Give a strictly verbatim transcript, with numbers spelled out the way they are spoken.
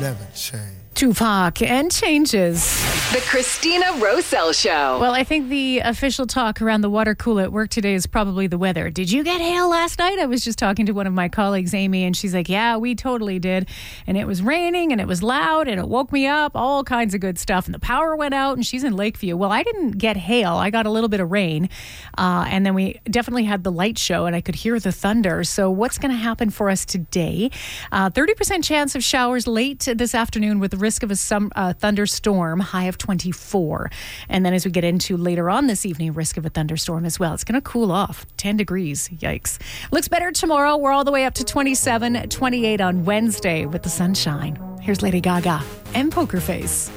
never change. Tupac and Changes. The Christina Rosell Show. Well, I think the official talk around the water cooler at work today is probably the weather. Did you get hail last night? I was just talking to one of my colleagues, Amy, and she's like, yeah, we totally did. And it was raining and it was loud and it woke me up, all kinds of good stuff. And the power went out and she's in Lakeview. Well, I didn't get hail. I got a little bit of rain. Uh, and then we definitely had the light show and I could hear the thunder. So what's going to happen for us today? Uh, thirty percent chance of showers late this afternoon with the risk of a some, uh, thunderstorm, high of twenty-four. And then as we get into later on this evening, risk of a thunderstorm as well. It's going to cool off. ten degrees. Yikes. Looks better tomorrow. We're all the way up to twenty-seven, twenty-eight on Wednesday with the sunshine. Here's Lady Gaga and Poker Face.